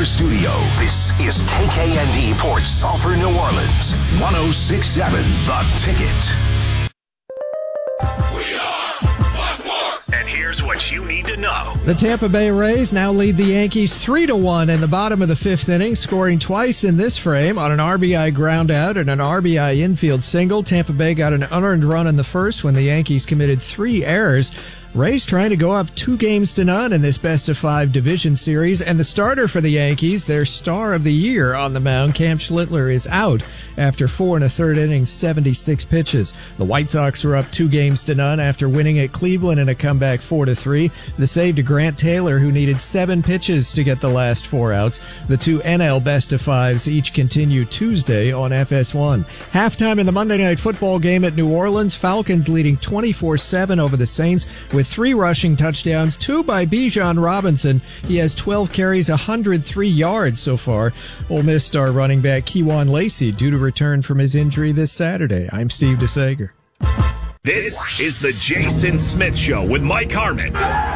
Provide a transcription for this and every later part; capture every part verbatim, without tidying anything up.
Tiger Studio. This is K K N D Port Sulphur, New Orleans. one oh six point seven The Ticket. We are my sports. And here's what you need to know. The Tampa Bay Rays now lead the Yankees three to one in the bottom of the fifth inning, scoring twice in this frame on an R B I ground out and an R B I infield single. Tampa Bay got an unearned run in the first when the Yankees committed three errors. Rays trying to go up two games to none in this best-of-five division series, and the starter for the Yankees, their star of the year on the mound, Cam Schlittler, is out after four and a third innings, seventy-six pitches. The White Sox are up two games to none after winning at Cleveland in a comeback four to three. The save to Grant Taylor, who needed seven pitches to get the last four outs. The two N L best-of-fives each continue Tuesday on F S one. Halftime in the Monday Night Football game at New Orleans, Falcons leading twenty-four seven over the Saints with three rushing touchdowns, two by Bijan Robinson. He has twelve carries, one hundred three yards so far. Ole Miss star running back Keywan Lacey due to return from his injury this Saturday. I'm Steve DeSager. This is the Jason Smith Show with Mike Harmon.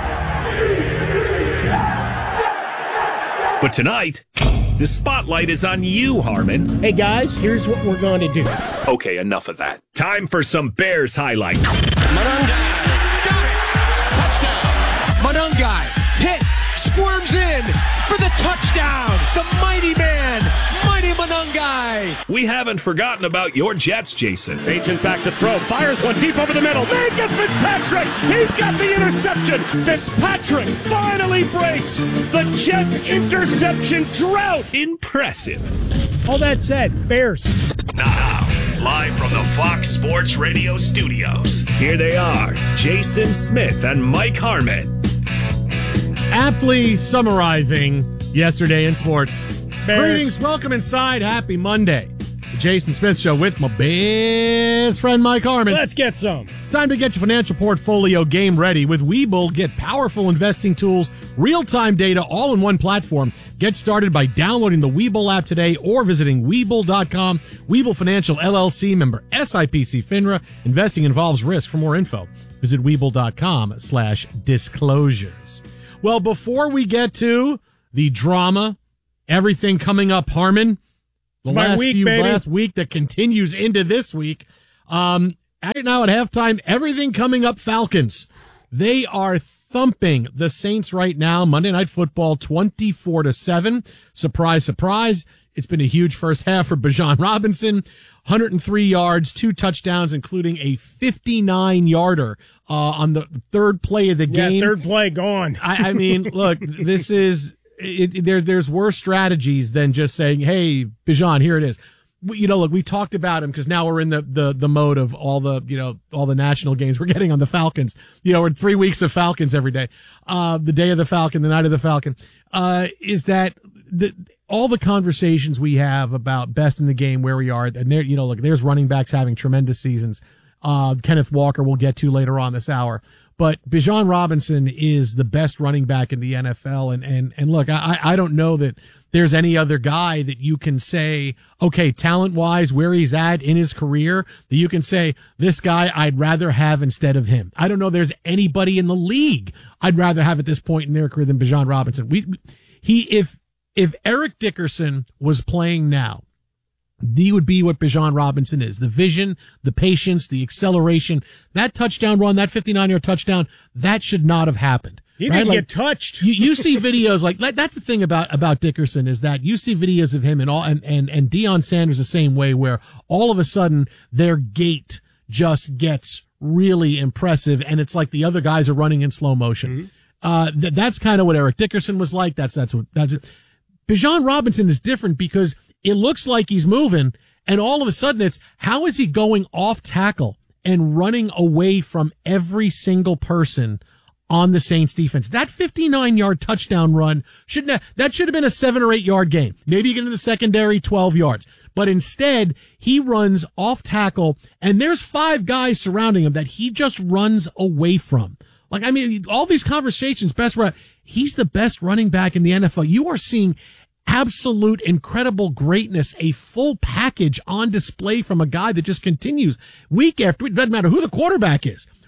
But tonight, the spotlight is on you, Harmon. Hey, guys, here's what we're going to do. Okay, enough of that. Time for some Bears highlights. Monongai. Got it. Touchdown. Monongai. Hit. Squirms in for the touchdown. The mighty man. Mighty Monongai. We haven't forgotten about your Jets, Jason. Agent back to throw. Fires one deep over the middle. Minka Fitzpatrick. He's got the interception. Fitzpatrick finally breaks the Jets' interception drought. Impressive. All that said, Bears. Now, live from the Fox Sports Radio studios, here they are, Jason Smith and Mike Harmon. Aptly summarizing yesterday in sports. Bears. Greetings, welcome inside. Happy Monday. The Jason Smith Show with my best friend Mike Harmon. Let's get some. It's time to get your financial portfolio game ready. With Webull, get powerful investing tools, real-time data, all in one platform. Get started by downloading the Webull app today or visiting Webull dot com. Webull Financial, L L C, member S I P C FINRA. Investing involves risk. For more info, visit Webull dot com slash disclosures. Well, before we get to the drama, everything coming up, Harmon, the my last week, few baby. last week that continues into this week. Um, right now at halftime, everything coming up Falcons. They are thumping the Saints right now. Monday Night Football, twenty-four to seven. Surprise, surprise. It's been a huge first half for Bijan Robinson. one hundred three yards, two touchdowns, including a fifty-nine yarder uh, on the third play of the Yeah, game. third play gone. I, I mean, look, this is it, it, there. There's worse strategies than just saying, "Hey, Bijan, here it is." We, you know, look, we talked about him because now we're in the, the the mode of all the you know all the national games we're getting on the Falcons. You know, we're in three weeks of Falcons every day. Uh, the day of the Falcon, the night of the Falcon. Uh, is that the all the conversations we have about best in the game, where we are, and there, you know, look, there's running backs having tremendous seasons. Uh, Kenneth Walker we'll get to later on this hour. But Bijan Robinson is the best running back in the N F L. And, and, and look, I, I don't know that there's any other guy that you can say, okay, talent wise, where he's at in his career, that you can say, this guy I'd rather have instead of him. I don't know there's anybody in the league I'd rather have at this point in their career than Bijan Robinson. We, he, if, if Eric Dickerson was playing now, he would be what Bijan Robinson is. The vision, the patience, the acceleration, that touchdown run, that fifty-nine yard touchdown, that should not have happened. He right? didn't Like, get touched. you, you see videos like, like, that's the thing about, about Dickerson is that you see videos of him and all, and, and, and Deion Sanders the same way, where all of a sudden their gait just gets really impressive. And it's like the other guys are running in slow motion. Mm-hmm. Uh, th- that's kind of what Eric Dickerson was like. That's, that's what, that's, Bijan Robinson is different because it looks like he's moving, and all of a sudden it's, how is he going off tackle and running away from every single person on the Saints defense? That fifty-nine yard touchdown run shouldn't have, that should have been a seven or eight yard gain. Maybe you get into the secondary, twelve yards. But instead, he runs off tackle, and there's five guys surrounding him that he just runs away from. Like, I mean, all these conversations, best run, he's the best running back in the N F L. You are seeing absolute incredible greatness, a full package on display from a guy that just continues week after week. It doesn't matter who the quarterback is.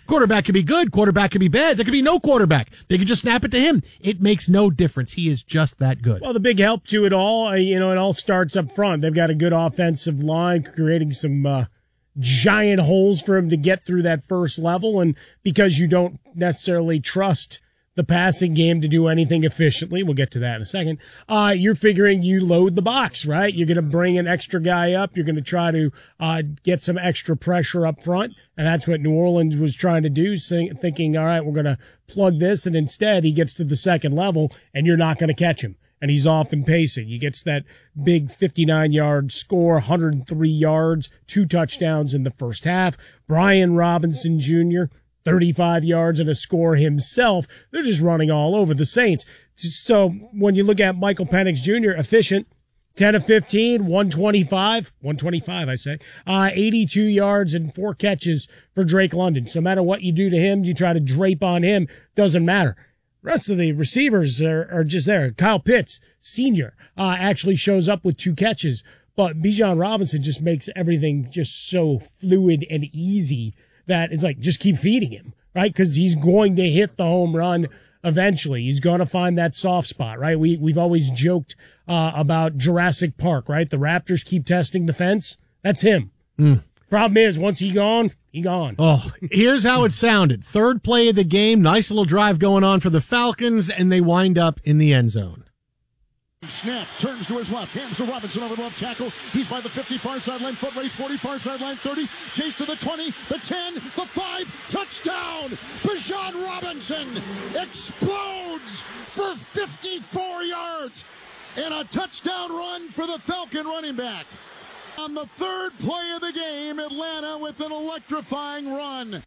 Quarterback could be good. Quarterback could be bad. There could be no quarterback. They could just snap it to him. It makes no difference. He is just that good. Well, the big help to it all, uh, you know, it all starts up front. They've got a good offensive line, creating some uh, giant holes for him to get through that first level. And because you don't necessarily trust the passing game to do anything efficiently, we'll get to that in a second, uh, you're figuring you load the box, right? You're going to bring an extra guy up. You're going to try to uh, get some extra pressure up front. And that's what New Orleans was trying to do, thinking, all right, we're going to plug this. And instead, he gets to the second level, and you're not going to catch him. And he's off and pacing. He gets that big fifty-nine-yard score, one hundred three yards, two touchdowns in the first half. Brian Robinson Junior, thirty-five yards and a score himself. They're just running all over the Saints. So when you look at Michael Penix Junior, efficient, ten of fifteen, one twenty-five, one twenty-five, I say, uh, eighty-two yards and four catches for Drake London. So no matter what you do to him, you try to drape on him, doesn't matter. The rest of the receivers are, are just there. Kyle Pitts, senior, uh, actually shows up with two catches, but Bijan Robinson just makes everything just so fluid and easy that it's like, just keep feeding him, right? Because he's going to hit the home run eventually. He's going to find that soft spot, right? We, we've always joked uh, about Jurassic Park, right? The Raptors keep testing the fence. That's him. Mm. Problem is, once he gone, he gone. Oh, here's how it sounded. Third play of the game, nice little drive going on for the Falcons, and they wind up in the end zone. Snap, turns to his left, hands to Robinson over the left tackle. He's by the fifty, far sideline, foot race, forty, far sideline, thirty, chase to the twenty, the ten, the five, touchdown! Bijan Robinson explodes for fifty-four yards and a touchdown run for the Falcon running back. On the third play of the game, Atlanta with an electrifying run.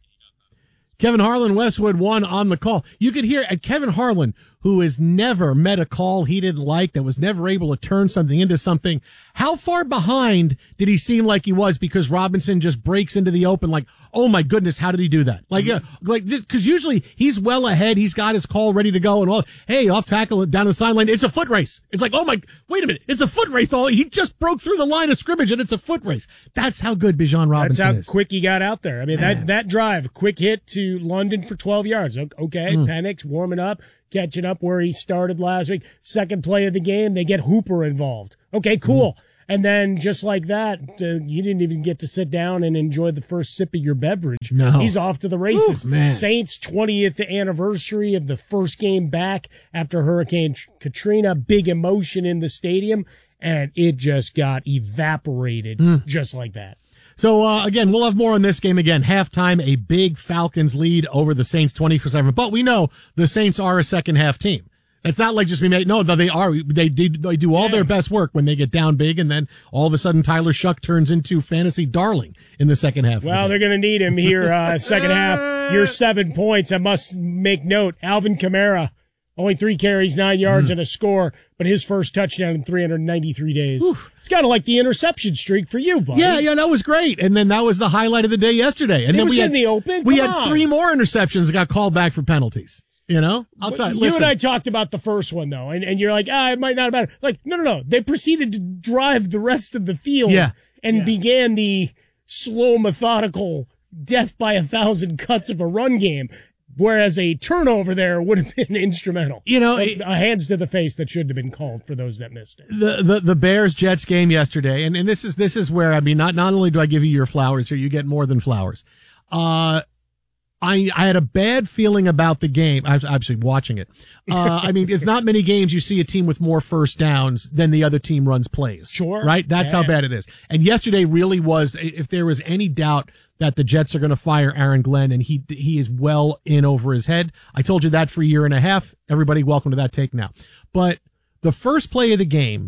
Kevin Harlan, Westwood, one on the call. You could hear at Kevin Harlan, who has never met a call he didn't like, that was never able to turn something into something. How far behind did he seem like he was because Robinson just breaks into the open like, oh my goodness, how did he do that? Like, mm-hmm. uh, like, cause usually he's well ahead. He's got his call ready to go and well, hey, off tackle down the sideline. It's a foot race. It's like, oh my, wait a minute. It's a foot race. All he just broke through the line of scrimmage and it's a foot race. That's how good Bijan Robinson is. That's how quick he got out there. I mean, that, that drive, quick hit to London for twelve yards. Okay. Mm. Penix warming up, catching up where he started last week. Second play of the game, they get Hooper involved. Okay, cool. Mm. And then just like that, uh, you didn't even get to sit down and enjoy the first sip of your beverage. No. He's off to the races. Ooh, Saints' twentieth anniversary of the first game back after Hurricane Katrina. Big emotion in the stadium, and it just got evaporated mm. just like that. So, uh, again, we'll have more on this game again. Halftime, a big Falcons lead over the Saints twenty-four seven. But we know the Saints are a second half team. It's not like just we made, no, they are, they do, they do all their best work when they get down big, and then all of a sudden Tyler Shuck turns into fantasy darling in the second half. Well, the they're going to need him here, uh, second half. Your seven points. I must make note. Alvin Kamara, only three carries, nine yards mm. and a score, but his first touchdown in three hundred ninety-three days. Whew. It's kind of like the interception streak for you, buddy. Yeah, yeah, that was great. And then that was the highlight of the day yesterday. And it then was we in had, the open. We Come had on. three more interceptions that got called back for penalties. You know, I'll tell you. You Listen. and I talked about the first one though, and, and you're like, ah, it might not have mattered. Like, no, no, no. They proceeded to drive the rest of the field, yeah. and yeah. began the slow, methodical death by a thousand cuts of a run game. Whereas a turnover there would have been instrumental. You know, a, a hands to the face that should have been called for those that missed it. The the, the Bears Jets game yesterday, and, and this is this is where I mean, not not only do I give you your flowers here, you get more than flowers. Uh, I I had a bad feeling about the game. I was actually watching it. Uh, I mean, it's not many games you see a team with more first downs than the other team runs plays. Sure, right? That's yeah. how bad it is. And yesterday really was. If there was any doubt that the Jets are going to fire Aaron Glenn, and he he is well in over his head. I told you that for a year and a half. Everybody, welcome to that take now. But the first play of the game,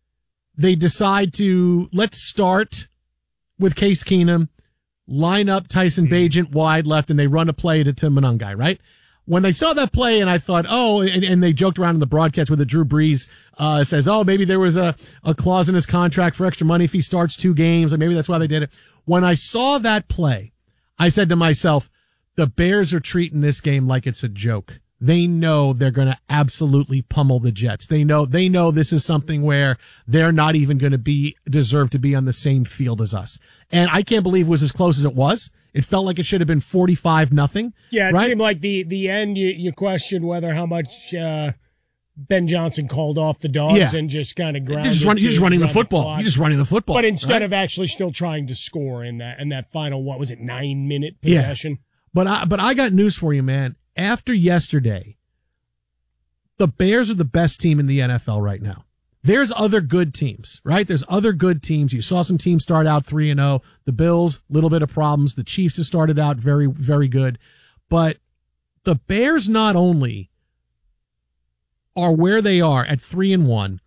they decide to let's start with Case Keenum, line up Tyson Bagent wide left, and they run a play to, to Monangai, right? When I saw that play and I thought, oh, and, and they joked around in the broadcast with the Drew Brees, uh, says, oh, maybe there was a, a clause in his contract for extra money if he starts two games, and maybe that's why they did it. When I saw that play, I said to myself, the Bears are treating this game like it's a joke. They know they're going to absolutely pummel the Jets. They know, they know this is something where they're not even going to be, deserve to be on the same field as us. And I can't believe it was as close as it was. It felt like it should have been forty-five nothing. Yeah, it right? seemed like the the end. You, you question whether how much uh, Ben Johnson called off the dogs Yeah. and just kind of You're grounded. just, run, you're just running the around football. clock. You're just running the football. But instead right? of actually still trying to score in that in that final, what was it, nine minute possession? Yeah. But I but I got news for you, man. After yesterday, the Bears are the best team in the N F L right now. There's other good teams, right? There's other good teams. You saw some teams start out three and oh. The Bills, little bit of problems. The Chiefs have started out very, very good. But the Bears not only are where they are at three and one,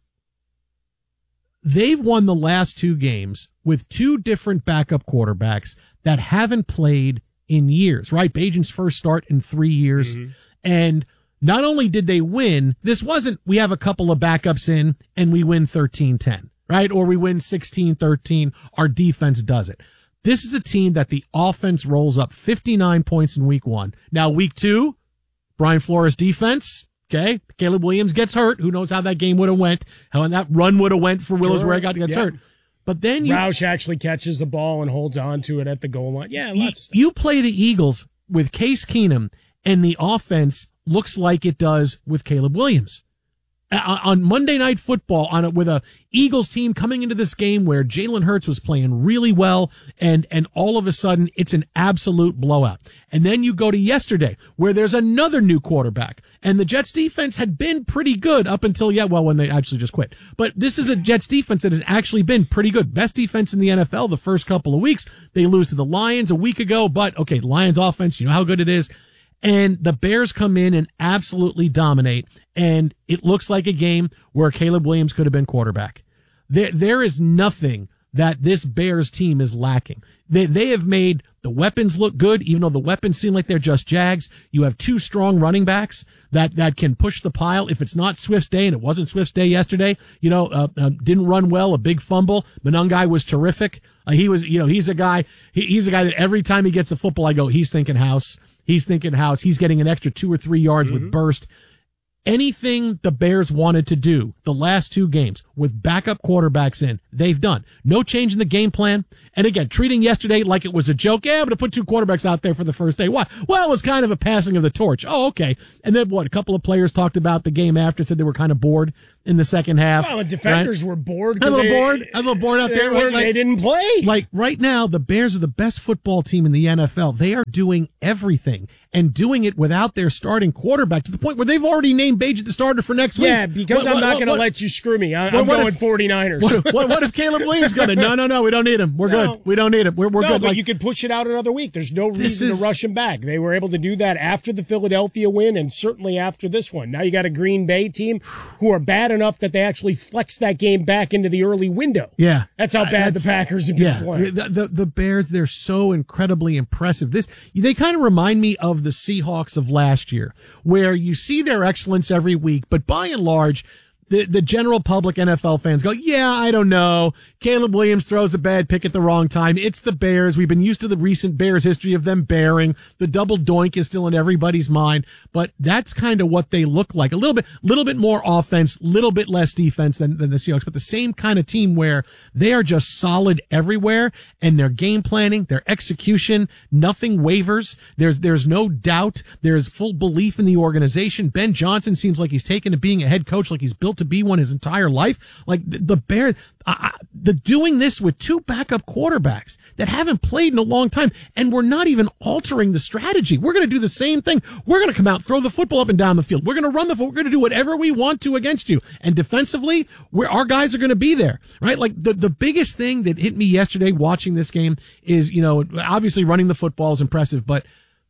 they've won the last two games with two different backup quarterbacks that haven't played in years, right? Bagent's first start in three years. Mm-hmm. And not only did they win, this wasn't, we have a couple of backups in and we win thirteen ten, right? Or we win sixteen thirteen. Our defense does it. This is a team that the offense rolls up fifty-nine points in week one. Now, week two, Brian Flores defense. Okay. Caleb Williams gets hurt. Who knows how that game would have went, how that run would have went for Willis Sure. where he got to get Yeah. hurt. But then you, Roush actually catches the ball and holds on to it at the goal line. Yeah, you, lots. you play the Eagles with Case Keenum and the offense looks like it does with Caleb Williams. Uh, on Monday Night Football, on a, with a Eagles team coming into this game where Jalen Hurts was playing really well, and and all of a sudden it's an absolute blowout. And then you go to yesterday where there's another new quarterback, and the Jets defense had been pretty good up until yeah, well when they actually just quit. But this is a Jets defense that has actually been pretty good, best defense in the N F L the first couple of weeks. They lose to the Lions a week ago, but okay, Lions offense, you know how good it is. And the Bears come in and absolutely dominate. And it looks like a game where Caleb Williams could have been quarterback. There, there is nothing that this Bears team is lacking. They, they have made the weapons look good, even though the weapons seem like they're just Jags. You have two strong running backs that, that can push the pile. If it's not Swift's day, and it wasn't Swift's day yesterday, you know, uh, uh, didn't run well, a big fumble. Monangai was terrific. Uh, he was, you know, he's a guy, he, he's a guy that every time he gets the football, I go, he's thinking house. He's thinking house. He's getting an extra two or three yards mm-hmm. with burst. Anything the Bears wanted to do the last two games with backup quarterbacks in, they've done. No change in the game plan. And again, treating yesterday like it was a joke. Yeah, I'm going to put two quarterbacks out there for the first day. Why? Well, it was kind of a passing of the torch. Oh, okay. And then what? A couple of players talked about the game after, said they were kind of bored in the second half. Well, the defenders right? were bored. A little they, bored. A little bored out they there. Were, Right? Like, they didn't play. Like right now, the Bears are the best football team in the N F L. They are doing everything and doing it without their starting quarterback to the point where they've already named Bagent the starter for next week. Yeah, because what, I'm what, not going to what, let you screw me. I, what, I'm what going if, 49ers. What, what, what if Caleb Williams got it? No, no, no, we don't need him. We're No. good. We don't need him. We're, we're no, good. but Like, you could push it out another week. There's no reason is, to rush him back. They were able to do that after the Philadelphia win and certainly after this one. Now you got a Green Bay team who are bad enough that they actually flex that game back into the early window. Yeah. That's how bad That's, the Packers have been yeah. playing. The, the, the Bears, they're so incredibly impressive. This, they kind of remind me of the Seahawks of last year, where you see their excellence every week, but by and large, the, the general public N F L fans go, yeah, I don't know. Caleb Williams throws a bad pick at the wrong time. It's the Bears. We've been used to the recent Bears history of them bearing. The double doink is still in everybody's mind, but that's kind of what they look like. A little bit, little bit more offense, little bit less defense than, than the Seahawks, but the same kind of team where they are just solid everywhere, and their game planning, their execution, nothing wavers. There's, there's no doubt. There's full belief in the organization. Ben Johnson seems like he's taken to being a head coach like he's built to be one his entire life. Like the, the Bears, uh, the doing this with two backup quarterbacks that haven't played in a long time, and we're not even altering the strategy. We're going to do the same thing. We're going to come out, throw the football up and down the field. We're going to run the football. We're going to do whatever we want to against you. And defensively, we're, our guys are going to be there, right? Like the, the biggest thing that hit me yesterday watching this game is, you know, obviously running the football is impressive, but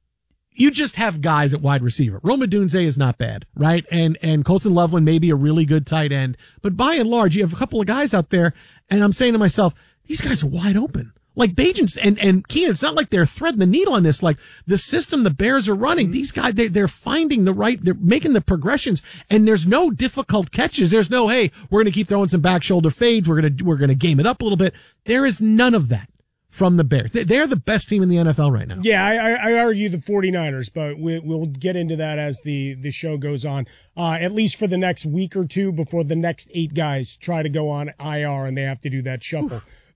you just have guys at wide receiver. Rome Odunze is not bad, right? And, and Colton Loveland may be a really good tight end, but by and large, you have a couple of guys out there, and I'm saying to myself, these guys are wide open. Like Bagent and, and Keenan, it's not like they're threading the needle on this. Like the system the Bears are running, these guys, they, they're finding the right, they're making the progressions, and there's no difficult catches. There's no, hey, we're going to keep throwing some back shoulder fades. We're going to, we're going to game it up a little bit. There is none of that from the Bears. They're the best team in the N F L right now. Yeah, I, I argue the 49ers, but we, we'll get into that as the, the show goes on, uh, at least for the next week or two before the next eight guys try to go on I R and they have to do that shuffle.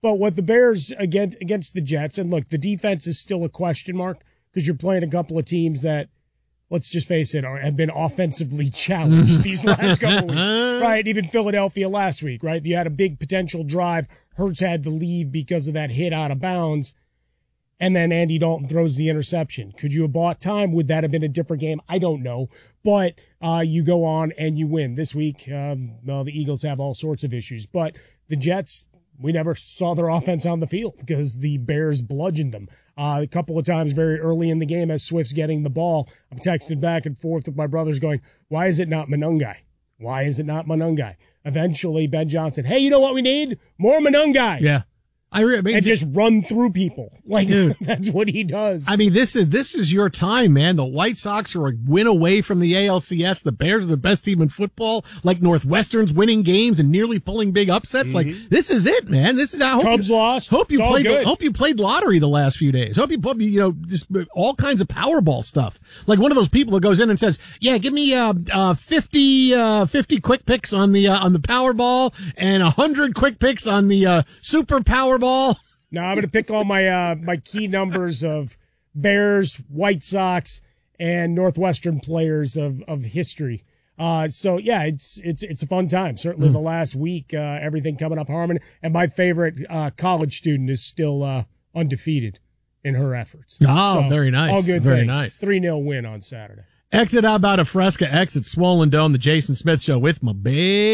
But what the Bears against against the Jets, and look, the defense is still a question mark because you're playing a couple of teams that, let's just face it, are, have been offensively challenged these last couple of weeks. Right, even Philadelphia last week, right? You had a big potential drive. Hurts had to leave because of that hit out of bounds. And then Andy Dalton throws the interception. Could you have bought time? Would that have been a different game? I don't know. But uh, you go on and you win. This week, um, well, the Eagles have all sorts of issues. But the Jets, we never saw their offense on the field because the Bears bludgeoned them. Uh, a couple of times very early in the game as Swift's getting the ball, I'm texting back and forth with my brothers going, why is it not Monangai? Why is it not Monangai? Eventually, Ben Johnson, hey, you know what we need? More Monangai. Yeah. I, re- I mean, and just run through people. Like, dude, that's what he does. I mean, this is this is your time, man. The White Sox are a win away from the A L C S. The Bears are the best team in football. Like, Northwestern's winning games and nearly pulling big upsets. Mm-hmm. Like, this is it, man. This is I hope Cubs you, lost. Hope you it's played. All good. Hope you played lottery the last few days. Hope you, hope you, you know, just all kinds of Powerball stuff. Like one of those people that goes in and says, "Yeah, give me uh, uh fifty uh fifty quick picks on the uh, on the Powerball and a hundred quick picks on the uh, Super Powerball." No, I'm going to pick all my uh, my key numbers of Bears, White Sox, and Northwestern players of, of history. Uh, so yeah, it's it's it's a fun time. Certainly, mm. the last week, uh, everything coming up Harmon, and my favorite uh, college student is still uh, undefeated in her efforts. Oh, so, very nice. All good. Very things. nice. three nil win on Saturday. Exit out about a Fresca, exit Swollen Dome, the Jason Smith Show with my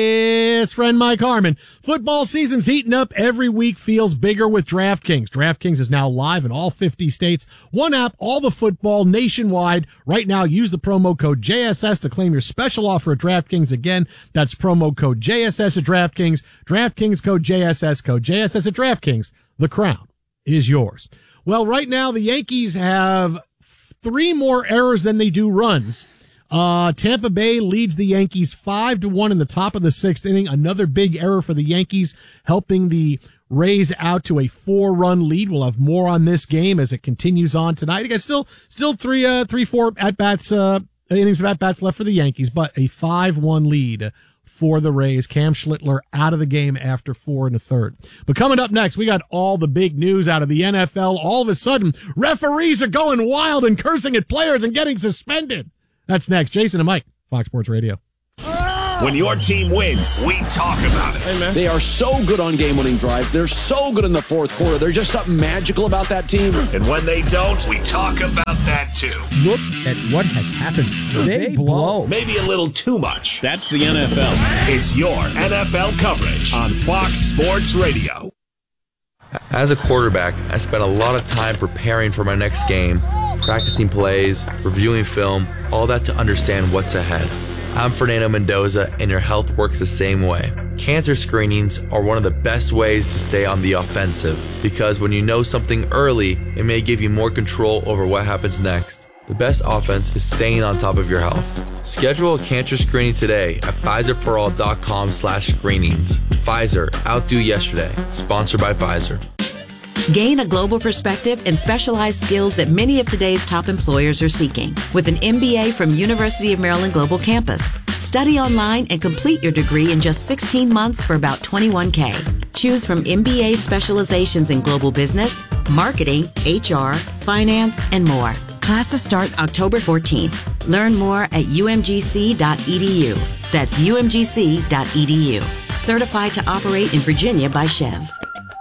best friend Mike Harmon. Football season's heating up. Every week feels bigger with DraftKings. DraftKings is now live in all fifty states. One app, all the football nationwide. Right now, use the promo code J S S to claim your special offer at DraftKings. Again, that's promo code J S S at DraftKings. DraftKings code J S S, code J S S at DraftKings. The crown is yours. Well, right now, the Yankees have three more errors than they do runs. Uh, Tampa Bay leads the Yankees five to one in the top of the sixth inning. Another big error for the Yankees, helping the Rays out to a four run lead. We'll have more on this game as it continues on tonight. Again, still, still three, uh, three, four at bats, uh, innings of at bats left for the Yankees, but a five one lead for the Rays. Cam Schlittler out of the game after four and a third. But coming up next, we got all the big news out of the N F L. All of a sudden, referees are going wild and cursing at players and getting suspended. That's next. Jason and Mike, Fox Sports Radio. When your team wins, we talk about it. Hey, man. They are so good on game-winning drives. They're so good in the fourth quarter. There's just something magical about that team. And when they don't, we talk about that too. Look at what has happened. They, they blow. Maybe a little too much. That's the N F L. It's your N F L coverage on Fox Sports Radio. As a quarterback, I spent a lot of time preparing for my next game, practicing plays, reviewing film, all that to understand what's ahead. I'm Fernando Mendoza, and your health works the same way. Cancer screenings are one of the best ways to stay on the offensive, because when you know something early, it may give you more control over what happens next. The best offense is staying on top of your health. Schedule a cancer screening today at Pfizer for all dot com slash screenings. Pfizer, outdo yesterday. Sponsored by Pfizer. Gain a global perspective and specialized skills that many of today's top employers are seeking with an M B A from University of Maryland Global Campus. Study online and complete your degree in just sixteen months for about twenty-one thousand dollars. Choose from M B A specializations in global business, marketing, H R, finance, and more. Classes start October fourteenth. Learn more at U M G C dot E D U. That's U M G C dot E D U. Certified to operate in Virginia by Chev.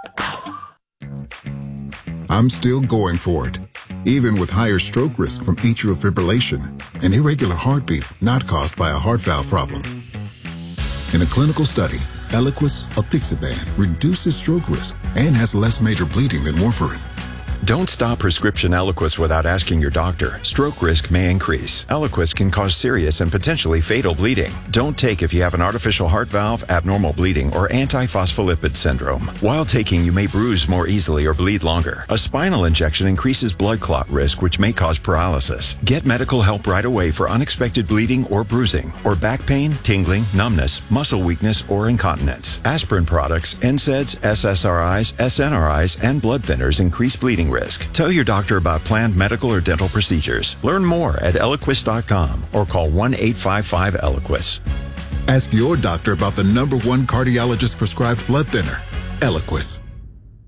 I'm still going for it, even with higher stroke risk from atrial fibrillation, an irregular heartbeat not caused by a heart valve problem. In a clinical study, Eliquis, apixaban, reduces stroke risk and has less major bleeding than warfarin. Don't stop prescription Eliquis without asking your doctor. Stroke risk may increase. Eliquis can cause serious and potentially fatal bleeding. Don't take if you have an artificial heart valve, abnormal bleeding, or antiphospholipid syndrome. While taking, you may bruise more easily or bleed longer. A spinal injection increases blood clot risk, which may cause paralysis. Get medical help right away for unexpected bleeding or bruising, or back pain, tingling, numbness, muscle weakness, or incontinence. Aspirin products, N SAIDs, S S R Is, S N R Is, and blood thinners increase bleeding risk. Tell your doctor about planned medical or dental procedures. Learn more at Eliquis dot com or call one eight five five Eliquis. Ask your doctor about the number one cardiologist prescribed blood thinner, Eliquis.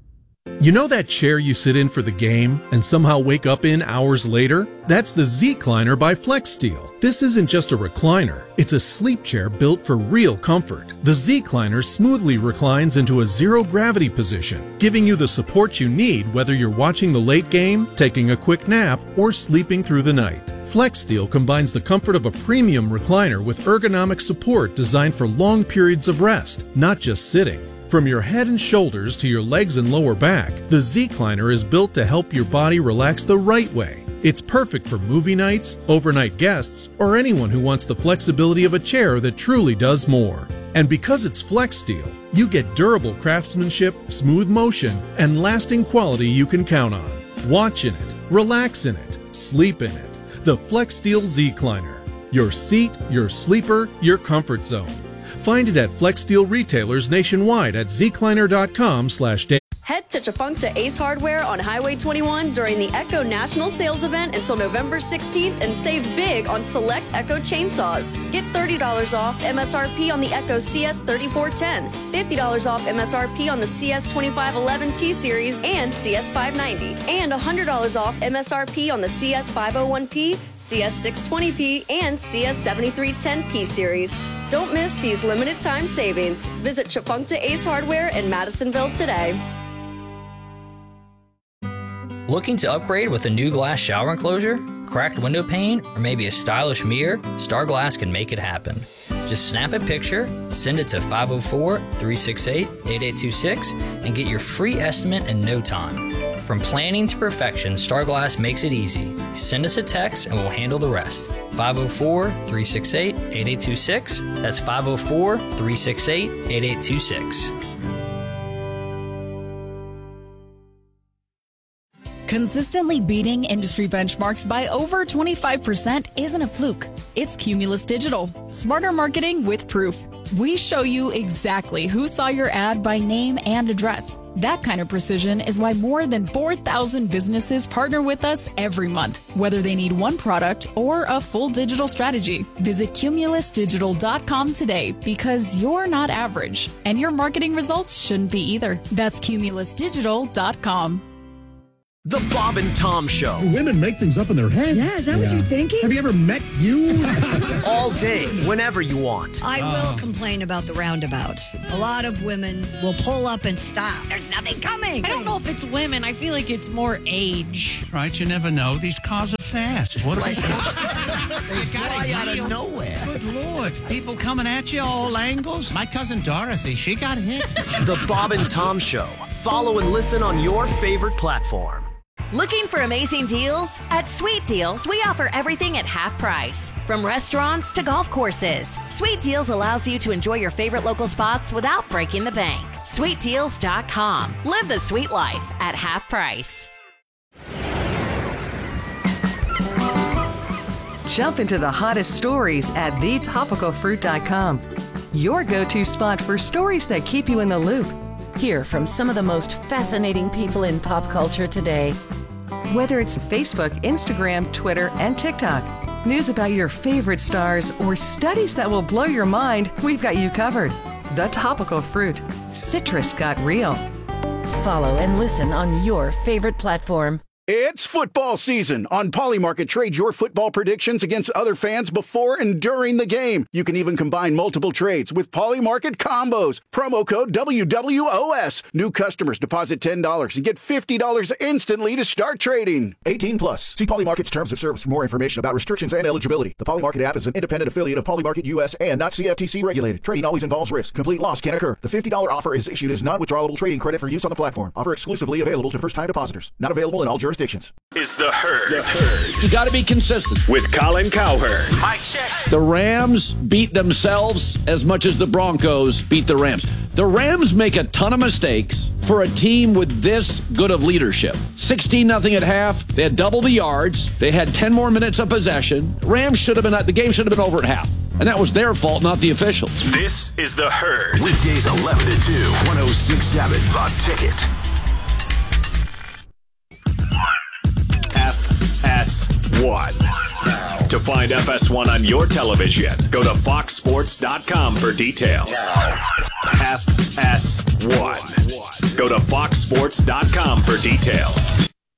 You know that chair you sit in for the game and somehow wake up in hours later? That's the Z-Cliner by FlexSteel. This isn't just a recliner, it's a sleep chair built for real comfort. The Z-Cliner smoothly reclines into a zero-gravity position, giving you the support you need whether you're watching the late game, taking a quick nap, or sleeping through the night. FlexSteel combines the comfort of a premium recliner with ergonomic support designed for long periods of rest, not just sitting. From your head and shoulders to your legs and lower back, the Z-Cliner is built to help your body relax the right way. It's perfect for movie nights, overnight guests, or anyone who wants the flexibility of a chair that truly does more. And because it's FlexSteel, you get durable craftsmanship, smooth motion, and lasting quality you can count on. Watch in it, relax in it, sleep in it. The FlexSteel Z-Cliner. Your seat, your sleeper, your comfort zone. Find it at FlexSteel retailers nationwide at zcliner.com slash day. Head to Chafuncta Ace Hardware on Highway twenty-one during the Echo National Sales Event until November sixteenth and save big on select Echo chainsaws. Get thirty dollars off M S R P on the Echo C S thirty-four ten, fifty dollars off M S R P on the C S twenty-five eleven T Series and C S five ninety, and one hundred dollars off M S R P on the C S five oh one P, C S six twenty P, and C S seventy-three ten P Series. Don't miss these limited time savings. Visit Chafuncta Ace Hardware in Madisonville today. Looking to upgrade with a new glass shower enclosure, cracked window pane, or maybe a stylish mirror? Star Glass can make it happen. Just snap a picture, send it to five oh four, three six eight, eight eight two six, and get your free estimate in no time. From planning to perfection, Star Glass makes it easy. Send us a text and we'll handle the rest. five oh four, three six eight, eight eight two six. That's five oh four, three six eight, eight eight two six. Consistently beating industry benchmarks by over twenty-five percent isn't a fluke. It's Cumulus Digital. Smarter marketing with proof. We show you exactly who saw your ad by name and address. That kind of precision is why more than four thousand businesses partner with us every month, whether they need one product or a full digital strategy. Visit cumulus digital dot com today because you're not average, and your marketing results shouldn't be either. That's cumulus digital dot com. The Bob and Tom Show. Women make things up in their head. Yeah, is that yeah. what you're thinking? Have you ever met you? All day, whenever you want. I will uh. complain about the roundabouts. A lot of women will pull up and stop. There's nothing coming. I don't know if it's women. I feel like it's more age. Right, you never know. These cars are fast. What they fly out of nowhere. Good Lord. People coming at you all angles. My cousin Dorothy, she got hit. The Bob and Tom Show. Follow and listen on your favorite platform. Looking for amazing deals? At Sweet Deals, we offer everything at half price. From restaurants to golf courses, Sweet Deals allows you to enjoy your favorite local spots without breaking the bank. sweet deals dot com. Live the sweet life at half price. Jump into the hottest stories at the topical fruit dot com. Your go-to spot for stories that keep you in the loop. Hear from some of the most fascinating people in pop culture today. Whether it's Facebook, Instagram, Twitter, and TikTok, news about your favorite stars, or studies that will blow your mind, we've got you covered. The Topical Fruit. Citrus got real. Follow and listen on your favorite platform. It's football season. On Polymarket, trade your football predictions against other fans before and during the game. You can even combine multiple trades with Polymarket combos. Promo code W W O S. New customers deposit ten dollars and get fifty dollars instantly to start trading. eighteen plus. See Polymarket's terms of service for more information about restrictions and eligibility. The Polymarket app is an independent affiliate of Polymarket U S and not C F T C regulated. Trading always involves risk. Complete loss can occur. The fifty dollars offer is issued as non-withdrawable trading credit for use on the platform. Offer exclusively available to first-time depositors. Not available in all jurisdictions. Is the herd. The herd. You got to be consistent. With Colin Cowherd. Mic check. The Rams beat themselves as much as the Broncos beat the Rams. The Rams make a ton of mistakes for a team with this good of leadership. sixteen nothing at half. They had double the yards. They had ten more minutes of possession. Rams should have been at the game should have been over at half. And that was their fault, not the officials. This is the herd. Weekdays eleven to two, one oh six point seven The Ticket. F S one. To find F S one on your television, go to fox sports dot com for details. F S one. Go to fox sports dot com for details.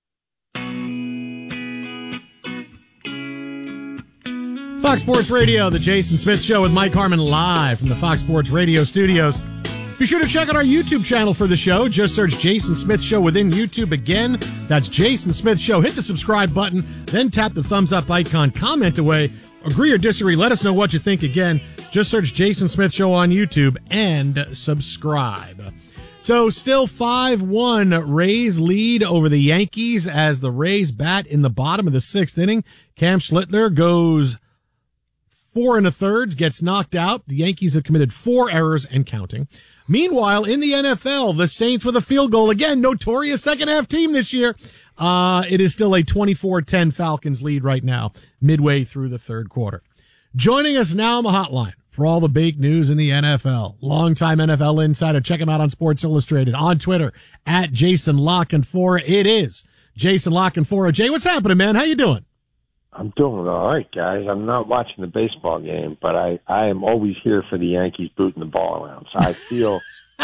Fox Sports Radio, the Jason Smith Show with Mike Harmon live from the Fox Sports Radio studios. Be sure to check out our YouTube channel for the show. Just search Jason Smith Show within YouTube. Again, that's Jason Smith Show. Hit the subscribe button, then tap the thumbs up icon. Comment away. Agree or disagree. Let us know what you think. Again, just search Jason Smith Show on YouTube and subscribe. So still five one Rays lead over the Yankees as the Rays bat in the bottom of the sixth inning. Cam Schlittler goes four and a third, gets knocked out. The Yankees have committed four errors and counting. Meanwhile, in the N F L, the Saints with a field goal. Again, notorious second-half team this year. Uh, it is still a twenty-four ten Falcons lead right now, midway through the third quarter. Joining us now on the hotline for all the big news in the N F L, longtime N F L insider. Check him out on Sports Illustrated, on Twitter, at Jason La Canfora. It is Jason La Canfora. Jay, what's happening, man? How you doing? I'm doing all right, guys. I'm not watching the baseball game, but I, I am always here for the Yankees booting the ball around. So I feel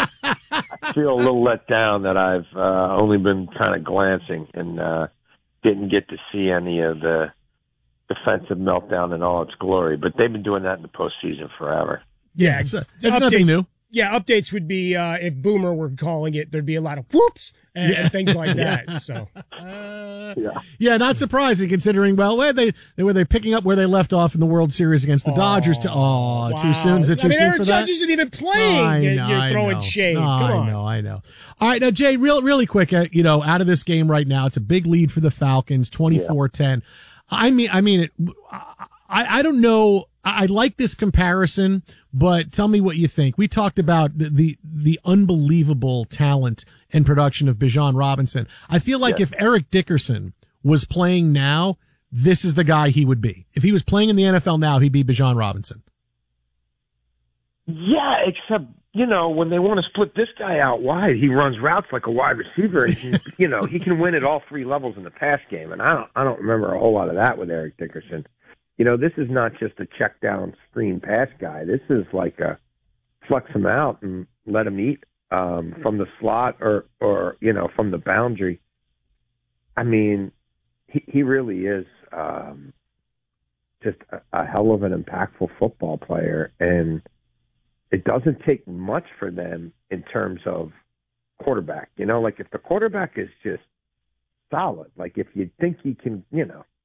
I feel a little let down that I've uh, only been kind of glancing and uh, didn't get to see any of the defensive meltdown in all its glory. But they've been doing that in the postseason forever. Yeah, it's, it's nothing new. Yeah, updates would be, uh, if Boomer were calling it, there'd be a lot of whoops and, Yeah. and things like that. Yeah. So, uh, yeah. yeah, not surprising considering, well, where they, they were they picking up where they left off in the World Series against the oh, Dodgers. To, oh, wow. Too soon? Is it too I mean, soon Aaron for Judge that? isn't even playing. I You're, know, you're throwing I know. shade. No, Come on. I know, I know. All right, now, Jay, real, really quick, uh, you know, out of this game right now, it's a big lead for the Falcons, twenty-four ten. Yeah. I mean, I mean, it, I, I don't know. I like this comparison, but tell me what you think. We talked about the, the, the unbelievable talent and production of Bijan Robinson. I feel like yeah. if Eric Dickerson was playing now, this is the guy he would be. If he was playing in the N F L now, he'd be Bijan Robinson. Yeah, except, you know, when they want to split this guy out wide, he runs routes like a wide receiver. And he, you know, he can win at all three levels in the pass game. And I don't, I don't remember a whole lot of that with Eric Dickerson. You know, this is not just a check down screen pass guy. This is like a flex him out and let him eat um, from the slot or, or, you know, from the boundary. I mean, he, he really is um, just a, a hell of an impactful football player. And it doesn't take much for them in terms of quarterback. You know, like if the quarterback is just solid, like if you think he can, you know,